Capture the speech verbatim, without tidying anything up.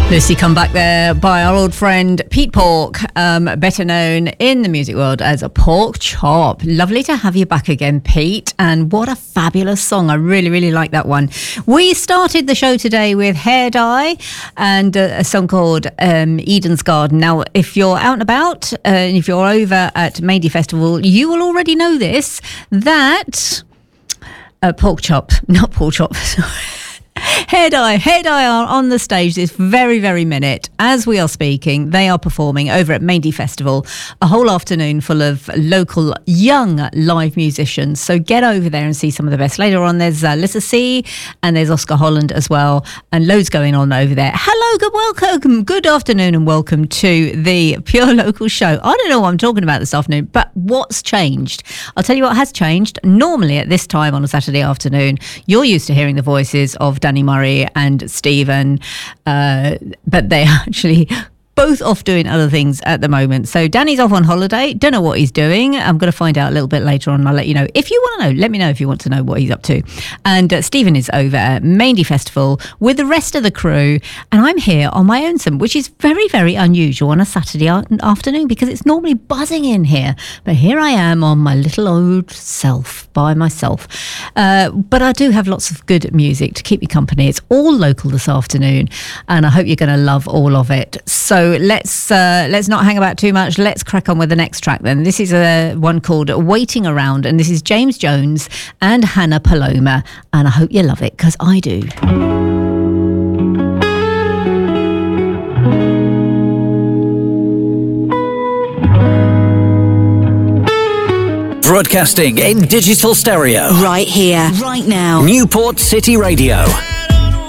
Lucy Come Back there by our old friend Pete Pork, um, better known in the music world as a Pork Chop. Lovely to have you back again, Pete, and what a fabulous song. I really, really like that one. We started the show today with Hair Dye and uh, a song called um, Eden's Garden. Now, if you're out and about, uh, and if you're over at Mady Festival, you will already know this, that uh, Pork Chop, not Pork Chop, sorry. Hair Dye, Hair Dye are on the stage this very, very minute. As we are speaking, they are performing over at Mady Festival, a whole afternoon full of local young live musicians. So get over there and see some of the best. Later on, there's uh, Lissa C and there's Oscar Holland as well, and loads going on over there. Hello, good welcome, good afternoon, and welcome to the Pure Local Show. I don't know what I'm talking about this afternoon, but what's changed? I'll tell you what has changed. Normally at this time on a Saturday afternoon, you're used to hearing the voices of Danny Murray and Stephen, uh, but they actually both off doing other things at the moment. So Danny's off on holiday. Don't know what he's doing. I'm going to find out a little bit later on. I'll let you know. If you want to know, let me know if you want to know what he's up to. And uh, Stephen is over at Mady Festival with the rest of the crew. And I'm here on my own, which is very, very unusual on a Saturday afternoon because it's normally buzzing in here. But here I am on my little old self by myself. Uh, but I do have lots of good music to keep me company. It's all local this afternoon. And I hope you're going to love all of it. So let's uh, let's not hang about too much. Let's crack on with the next track then. This is a one called Waiting Around, and this is James Jones and Hannah Paloma, and I hope you love it because I do. Broadcasting in digital stereo. Right here, right now. Newport City Radio.